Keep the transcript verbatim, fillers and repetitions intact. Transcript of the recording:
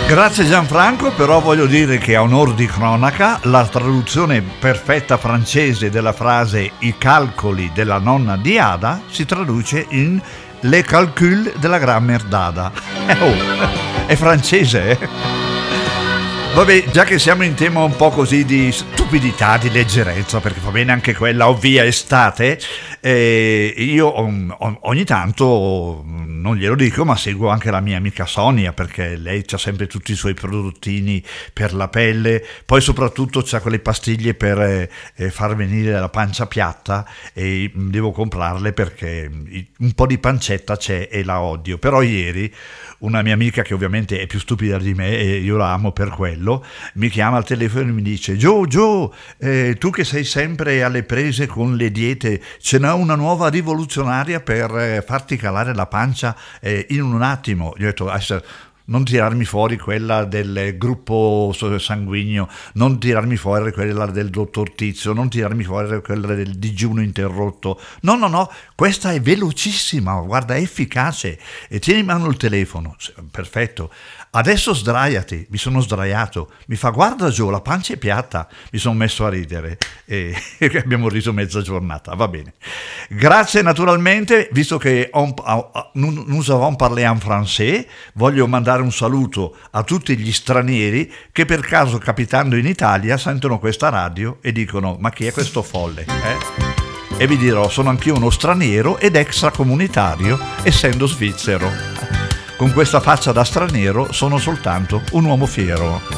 Grazie Gianfranco, però voglio dire che a onor di cronaca la traduzione perfetta francese della frase "i calcoli della nonna di Ada" si traduce in "les calculs della grammaire d'Ada". Eh, oh, è francese, eh? Vabbè, già che siamo in tema un po' così di stupidità, di leggerezza, perché fa bene anche quella ovvia estate, eh, io on, ogni tanto, non glielo dico, ma seguo anche la mia amica Sonia, perché lei c'ha sempre tutti i suoi prodottini per la pelle, poi soprattutto c'ha quelle pastiglie per eh, far venire la pancia piatta, e devo comprarle perché un po' di pancetta c'è e la odio. Però ieri una mia amica, che ovviamente è più stupida di me e io la amo per quello, mi chiama al telefono e mi dice: Gio, Gio, eh, tu che sei sempre alle prese con le diete, ce n'è una nuova rivoluzionaria per eh, farti calare la pancia eh, in un attimo. Gli ho detto: non tirarmi fuori quella del gruppo sanguigno, non tirarmi fuori quella del dottor Tizio, non tirarmi fuori quella del digiuno interrotto. No, no, no, questa è velocissima, guarda, è efficace. E tieni in mano il telefono. Perfetto. Adesso sdraiati. Mi sono sdraiato. Mi fa: guarda Gio, la pancia è piatta. Mi sono messo a ridere e abbiamo riso mezza giornata. Va bene. Grazie naturalmente, visto che on, nous, nous avons parlé en français, voglio mandare un saluto a tutti gli stranieri che per caso, capitando in Italia, sentono questa radio e dicono: ma chi è questo folle? Eh? E vi dirò: sono anch'io uno straniero ed extracomunitario, essendo svizzero. Con questa faccia da straniero sono soltanto un uomo fiero.